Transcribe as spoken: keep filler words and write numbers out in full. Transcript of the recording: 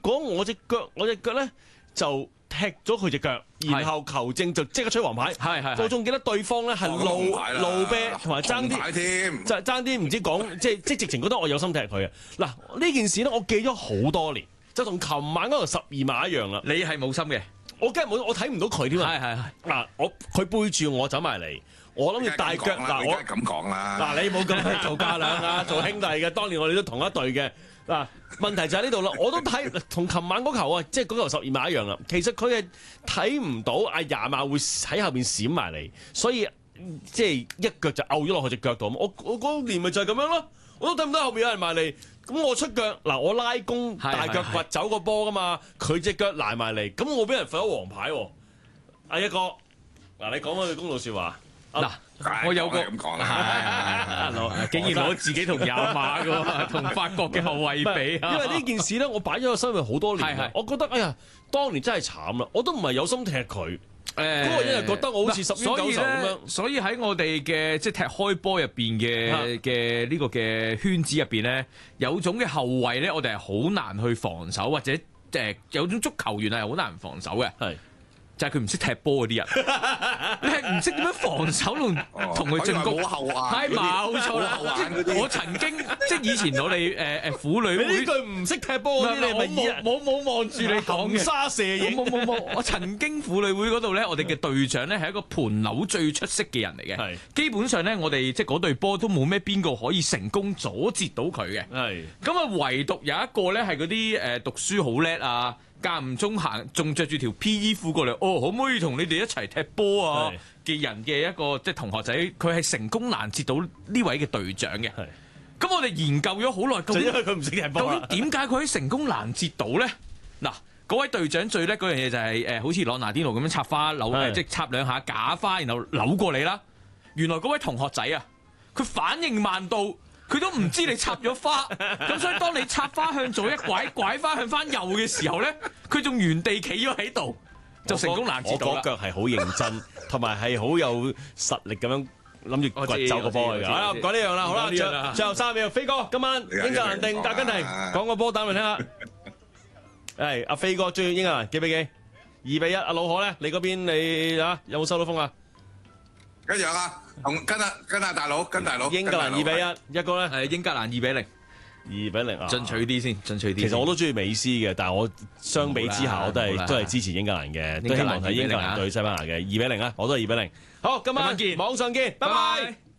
果我隻腳我隻腳咧就踢咗佢隻腳，然後球證就即刻吹黃牌。 係係。 我仲記得對方咧係露露啤，同埋爭啲添， 就爭啲唔知講，即係即係直情覺得我有心踢佢啊！嗱，呢件事咧我記咗好多年，就同琴晚嗰個十二碼一樣啦。 你係冇心嘅， 我梗係冇，我睇唔到佢添啊！ 係係係。 嗱，我佢背住我走埋嚟，我諗住大腳嗱，我咁講啦。 嗱，你冇咁做家兩啊，做兄弟嘅，當年我哋都同一隊嘅。嗱，問題就喺呢度啦，我都睇同琴晚嗰球啊，即係嗰球十二碼一樣啦。其實佢係睇唔到阿亞馬會喺後邊閃埋嚟，所以即係一腳就摳咗落去隻腳度。我我嗰年咪就係咁樣咯，我都睇唔到後邊有人埋嚟。咁我出腳嗱，我拉弓大腳掘走個波噶嘛，佢隻腳賴埋嚟，咁我俾人罰咗黃牌喎。阿一哥，嗱你講翻句公道説話。 嗱，我有個咁講啦， 竟然攞自己同亞馬嘅同法國嘅後衞比， 因為呢件事咧，我擺咗個心入好多年啦。我覺得哎呀，當年真係慘啦，我都唔係有心踢佢。誒，嗰個人係覺得我好似十冤九仇咁樣。 所以喺我哋嘅即係踢開波入邊嘅嘅呢個嘅圈子入邊咧，有種嘅後衞咧，我哋係好難去防守，或者誒有種足球員係好難防守嘅。係。就係佢唔識踢波嗰啲人，你係唔識點樣防守同同佢進攻，係冇錯啦。我曾經即係以前我哋誒誒婦女會， 你呢句唔識踢波嗰啲，你咪冇冇望住你講嘅沙射影， 冇冇冇。我曾經婦女會嗰度咧，我哋嘅隊長咧係一個盤扭最出色嘅人嚟嘅，係基本上咧我哋即係嗰隊波都冇咩邊個可以成功阻截到佢嘅，係咁啊，唯獨有一個咧係嗰啲誒讀書好叻啊。間唔中行，仲着住條 P E 褲過嚟，哦，可唔可以同你哋一齊踢波啊？嘅人嘅一個即係同學仔，佢係成功攔截到呢位嘅隊長嘅。咁我哋研究咗好耐，究竟因為佢唔識踢波， 究竟點解佢可以成功攔截到咧？嗱，嗰位隊長最叻嗰樣嘢就係、是、誒、呃，好似朗拿甸奴咁樣插花扭，呃、即係插兩下假花，然後扭過你啦。原來嗰位同學仔啊，佢反應慢到。佢都唔知你插咗花，咁所以當你插花向左一拐，拐花向翻右嘅時候咧，佢仲原地企咗喺度，就成功攔截到啦。 我嗰腳係好認真，同埋係好有實力咁樣諗住掘走個波嘅。好啦，唔講呢樣啦，好啦，最最後三秒，飛哥今晚英格蘭定阿根廷，講個波打嚟聽下。係阿飛哥追英格蘭幾比幾？二比一。阿老何咧，你嗰邊你啊有冇收到風啊？ 一樣啊，同跟啊跟啊大佬跟大佬。 英格蘭二比一，一個咧係英格蘭二比零，二比零啊， 進取啲先，進取啲。 其實我都中意美斯嘅，但係我相比之下，我都係都係支持英格蘭嘅，都希望睇英格蘭對西班牙嘅二比零啊，我都係二比零。好，今晚見，網上見，拜拜。